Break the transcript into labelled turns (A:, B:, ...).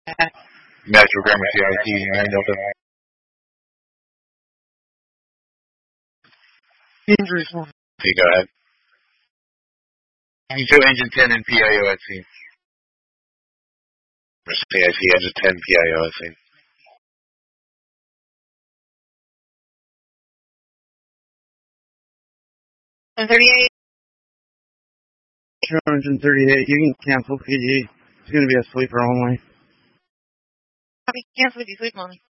A: Metro Grammar CIT 9 Delta.
B: Injuries.
A: Okay, go ahead. You show engine 10 and PIO at scene. CIT engine 10 PIO at scene.
B: 138. Engine 38. You can cancel PD. It's going to be a sleeper only.
C: Copy. Cancel if you sleep only.